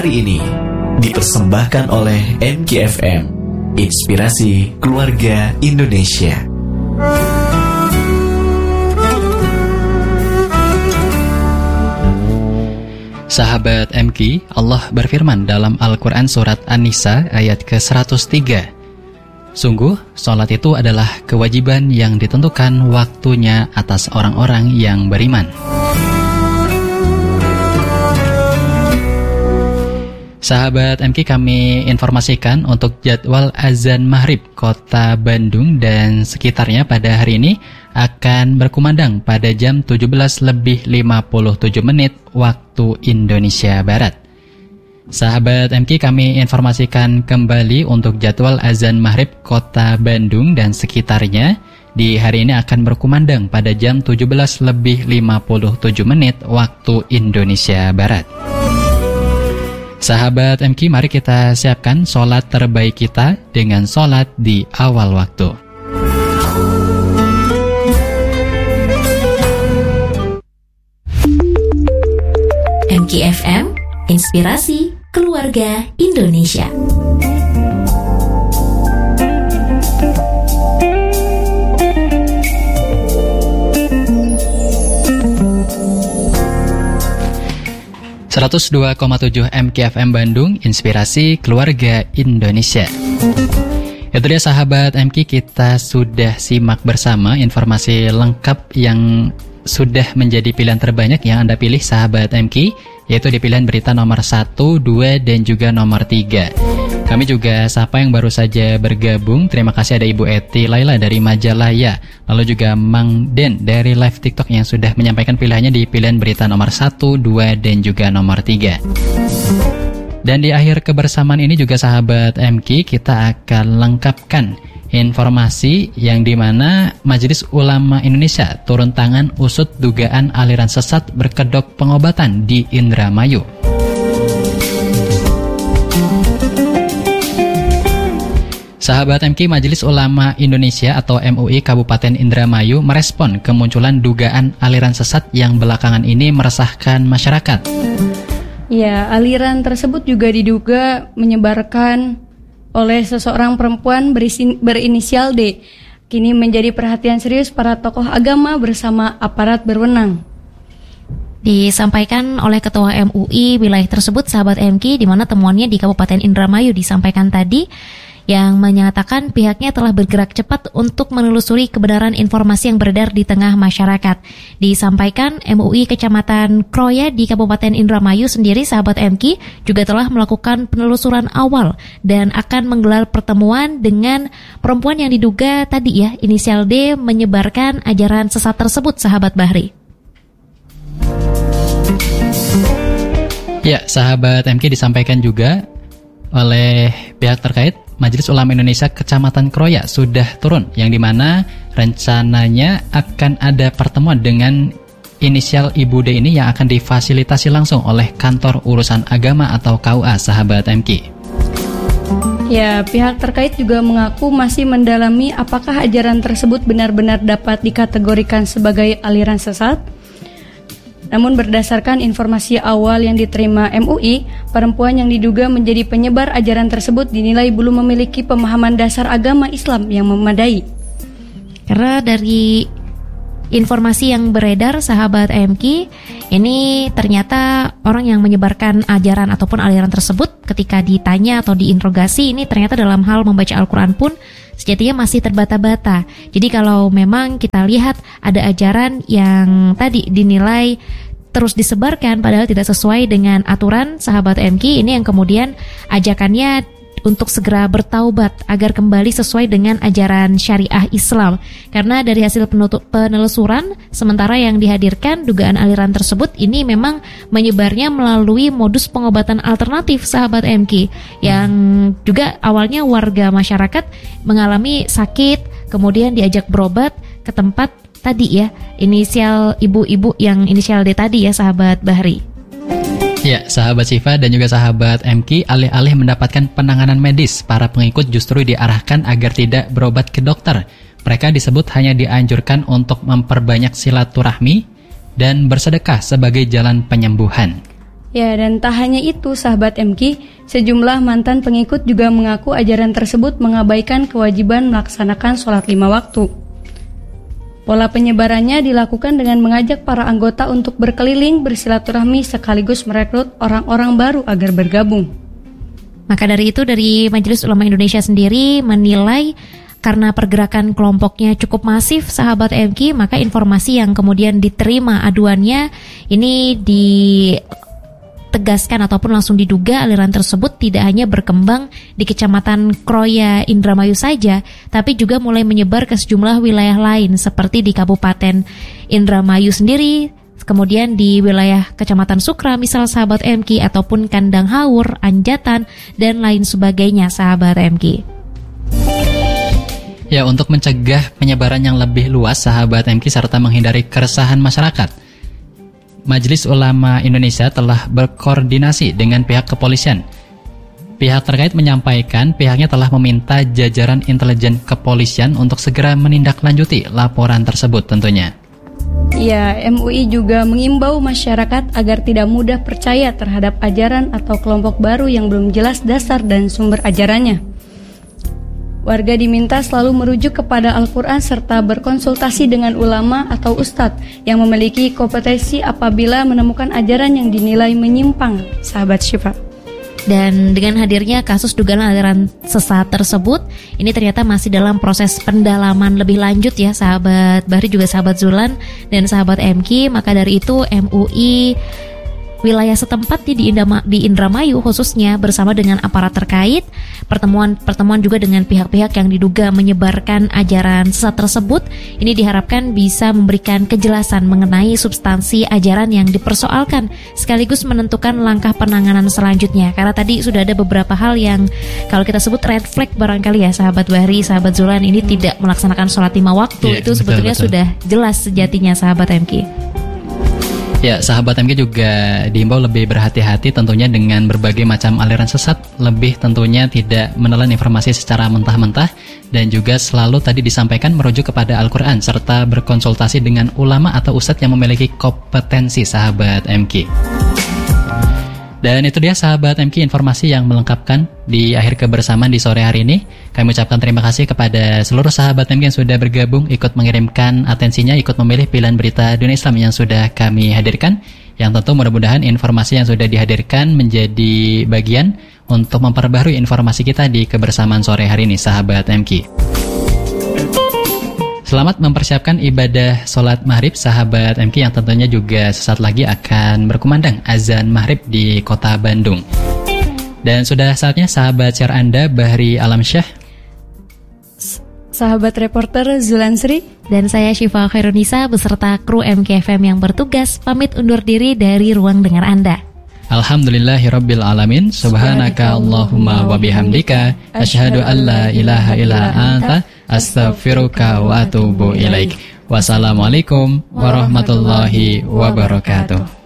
Hari ini dipersembahkan oleh MKFM, Inspirasi Keluarga Indonesia. Sahabat MK, Allah berfirman dalam Al-Quran Surat An-Nisa ayat ke-103. Sungguh, sholat itu adalah kewajiban yang ditentukan waktunya atas orang-orang yang beriman. Sahabat MK, kami informasikan untuk jadwal azan maghrib Kota Bandung dan sekitarnya pada hari ini akan berkumandang pada jam 17:57 waktu Indonesia Barat. Sahabat MK, kami informasikan kembali untuk jadwal azan maghrib Kota Bandung dan sekitarnya di hari ini akan berkumandang pada jam 17:57 waktu Indonesia Barat. Sahabat MK, mari kita siapkan sholat terbaik kita dengan sholat di awal waktu. MKFM, Inspirasi Keluarga Indonesia. (102,7) MKFM Bandung, Inspirasi Keluarga Indonesia. Itu dia sahabat MK, kita sudah simak bersama informasi lengkap yang sudah menjadi pilihan terbanyak yang Anda pilih sahabat MK, yaitu di pilihan berita nomor 1, 2, dan juga nomor 3. Kami juga sapa yang baru saja bergabung. Terima kasih ada Ibu Eti Laila dari Majalaya, lalu juga Mang Den dari live TikTok yang sudah menyampaikan pilihannya di pilihan berita nomor 1, 2, dan juga nomor 3. Dan di akhir kebersamaan ini juga sahabat MK, kita akan lengkapkan informasi yang dimana Majelis Ulama Indonesia turun tangan usut dugaan aliran sesat berkedok pengobatan di Indramayu. Sahabat MK, Majelis Ulama Indonesia atau MUI Kabupaten Indramayu merespon kemunculan dugaan aliran sesat yang belakangan ini meresahkan masyarakat. Ya, aliran tersebut juga diduga menyebarkan oleh seseorang perempuan berinisial D. Kini menjadi perhatian serius para tokoh agama bersama aparat berwenang. Disampaikan oleh Ketua MUI wilayah tersebut, sahabat MK, di mana temuannya di Kabupaten Indramayu disampaikan tadi, yang menyatakan pihaknya telah bergerak cepat untuk menelusuri kebenaran informasi yang beredar di tengah masyarakat. Disampaikan MUI Kecamatan Kroya di Kabupaten Indramayu sendiri, sahabat MK, juga telah melakukan penelusuran awal dan akan menggelar pertemuan dengan perempuan yang diduga tadi ya, inisial D, menyebarkan ajaran sesat tersebut, sahabat Bahri. Ya, sahabat MK, disampaikan juga oleh pihak terkait, Majelis Ulama Indonesia Kecamatan Kroya sudah turun, yang dimana rencananya akan ada pertemuan dengan inisial Ibu D ini yang akan difasilitasi langsung oleh Kantor Urusan Agama atau KUA, sahabat MK. Ya, pihak terkait juga mengaku masih mendalami apakah ajaran tersebut benar-benar dapat dikategorikan sebagai aliran sesat. Namun berdasarkan informasi awal yang diterima MUI, perempuan yang diduga menjadi penyebar ajaran tersebut dinilai belum memiliki pemahaman dasar agama Islam yang memadai. Karena dari informasi yang beredar, sahabat MK, ini ternyata orang yang menyebarkan ajaran ataupun aliran tersebut ketika ditanya atau diinterogasi, ini ternyata dalam hal membaca Al-Quran pun sejatinya masih terbata-bata. Jadi kalau memang kita lihat ada ajaran yang tadi dinilai terus disebarkan padahal tidak sesuai dengan aturan, sahabat MK, ini yang kemudian ajakannya untuk segera bertaubat agar kembali sesuai dengan ajaran syariah Islam. Karena dari hasil penelusuran sementara yang dihadirkan, dugaan aliran tersebut ini memang menyebarnya melalui modus pengobatan alternatif, sahabat MK, yang juga awalnya warga masyarakat mengalami sakit, kemudian diajak berobat ke tempat tadi ya, inisial ibu-ibu yang inisial D tadi ya, sahabat Bahri. Ya, sahabat Syifa dan juga sahabat MK, alih-alih mendapatkan penanganan medis, para pengikut justru diarahkan agar tidak berobat ke dokter. Mereka disebut hanya dianjurkan untuk memperbanyak silaturahmi dan bersedekah sebagai jalan penyembuhan. Ya, dan tak hanya itu, sahabat MK, sejumlah mantan pengikut juga mengaku ajaran tersebut mengabaikan kewajiban melaksanakan sholat 5 waktu. Pola penyebarannya dilakukan dengan mengajak para anggota untuk berkeliling bersilaturahmi sekaligus merekrut orang-orang baru agar bergabung. Maka dari itu, dari Majelis Ulama Indonesia sendiri menilai karena pergerakan kelompoknya cukup masif, sahabat MK, maka informasi yang kemudian diterima aduannya ini ditegaskan ataupun langsung diduga aliran tersebut tidak hanya berkembang di Kecamatan Kroya Indramayu saja, tapi juga mulai menyebar ke sejumlah wilayah lain seperti di Kabupaten Indramayu sendiri, kemudian di wilayah Kecamatan Sukra misal sahabat MK, ataupun Kandang Haur, Anjatan, dan lain sebagainya sahabat MK. Ya, untuk mencegah penyebaran yang lebih luas sahabat MK serta menghindari keresahan masyarakat, Majelis Ulama Indonesia telah berkoordinasi dengan pihak kepolisian. Pihak terkait menyampaikan pihaknya telah meminta jajaran intelijen kepolisian untuk segera menindaklanjuti laporan tersebut tentunya. Ya, MUI juga mengimbau masyarakat agar tidak mudah percaya terhadap ajaran atau kelompok baru yang belum jelas dasar dan sumber ajarannya. Warga diminta selalu merujuk kepada Al-Quran serta berkonsultasi dengan ulama atau ustadz yang memiliki kompetensi apabila menemukan ajaran yang dinilai menyimpang, sahabat Syifa. Dan dengan hadirnya kasus dugaan aliran sesat tersebut, ini ternyata masih dalam proses pendalaman lebih lanjut ya sahabat Bahri, juga sahabat Zulan dan sahabat MK. Maka dari itu MUI wilayah setempat di Indramayu khususnya bersama dengan aparat terkait pertemuan juga dengan pihak-pihak yang diduga menyebarkan ajaran sesat tersebut. Ini diharapkan bisa memberikan kejelasan mengenai substansi ajaran yang dipersoalkan sekaligus menentukan langkah penanganan selanjutnya. Karena tadi sudah ada beberapa hal yang kalau kita sebut red flag barangkali ya sahabat Bahri, sahabat Zulan, ini tidak melaksanakan sholat 5 waktu. Itu sebetulnya betul. Sudah jelas sejatinya sahabat MK. Ya, sahabat MK juga diimbau lebih berhati-hati tentunya dengan berbagai macam aliran sesat, lebih tentunya tidak menelan informasi secara mentah-mentah, dan juga selalu tadi disampaikan merujuk kepada Al-Quran serta berkonsultasi dengan ulama atau ustadz yang memiliki kompetensi sahabat MK. Dan itu dia sahabat MK informasi yang melengkapkan di akhir kebersamaan di sore hari ini. Kami ucapkan terima kasih kepada seluruh sahabat MK yang sudah bergabung, ikut mengirimkan atensinya, ikut memilih pilihan berita dunia Islam yang sudah kami hadirkan. Yang tentu mudah-mudahan informasi yang sudah dihadirkan menjadi bagian untuk memperbaharui informasi kita di kebersamaan sore hari ini sahabat MK. Selamat mempersiapkan ibadah sholat maghrib sahabat MK yang tentunya juga sesaat lagi akan berkumandang azan maghrib di kota Bandung. Dan sudah saatnya sahabat share Anda Bahri Alamsyah, sahabat reporter Zulan Sri, dan saya Syifa Khairunisa beserta kru MKFM yang bertugas pamit undur diri dari ruang dengar Anda. Alhamdulillahirabbil alamin. Subhanaka Allahumma wa bihamdika asyhadu an la ilaha illa anta astaghfiruka wa atubu ilaik. Wassalamualaikum warahmatullahi wabarakatuh.